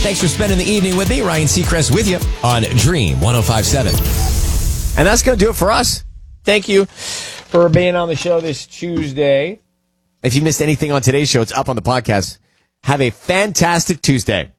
Thanks for spending the evening with me. Ryan Seacrest with you on Dream 105.7. And that's going to do it for us. Thank you for being on the show this Tuesday. If you missed anything on today's show, it's up on the podcast. Have a fantastic Tuesday.